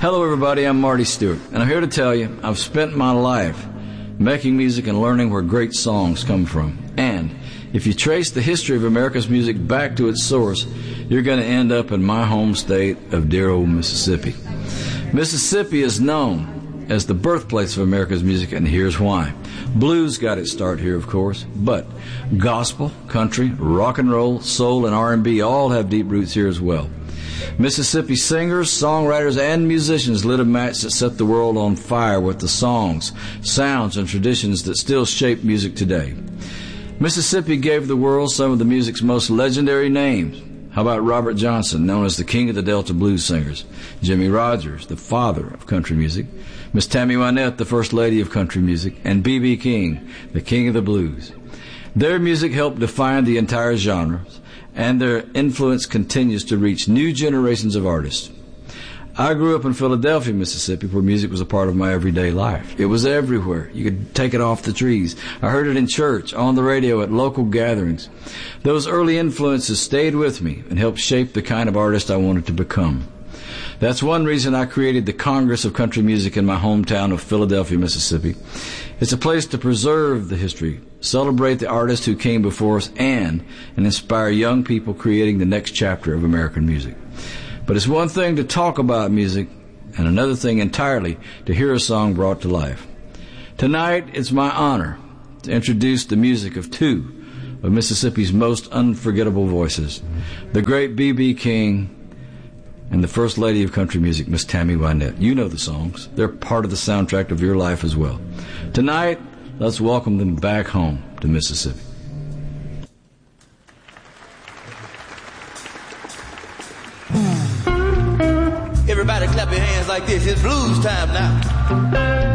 Hello everybody, I'm Marty Stewart, and I'm here to tell you I've spent my life making music and learning where great songs come from. And if you trace the history of America's music back to its source, you're going to end up in my home state of dear old Mississippi. Mississippi is known as the birthplace of America's music, and here's why. Blues got its start here, of course, but gospel, country, rock and roll, soul, and R&B all have deep roots here as well. Mississippi singers, songwriters, and musicians lit a match that set the world on fire with the songs, sounds, and traditions that still shape music today. Mississippi gave the world some of the music's most legendary names. How about Robert Johnson, known as the king of the Delta blues singers, Jimmie Rodgers, the father of country music, Miss Tammy Wynette, the first lady of country music, and B.B. King, the king of the blues. Their music helped define the entire genre, and their influence continues to reach new generations of artists. I grew up in Philadelphia, Mississippi, where music was a part of my everyday life. It was everywhere. You could take it off the trees. I heard it in church, on the radio, at local gatherings. Those early influences stayed with me and helped shape the kind of artist I wanted to become. That's one reason I created the Congress of Country Music in my hometown of Philadelphia, Mississippi. It's a place to preserve the history, celebrate the artists who came before us, and inspire young people creating the next chapter of American music. But it's one thing to talk about music, and another thing entirely to hear a song brought to life. Tonight, it's my honor to introduce the music of two of Mississippi's most unforgettable voices, the great B.B. King and the first lady of country music, Miss Tammy Wynette. You know the songs. They're part of the soundtrack of your life as well. Tonight, let's welcome them back home to Mississippi. Everybody clap your hands like this. It's blues time now.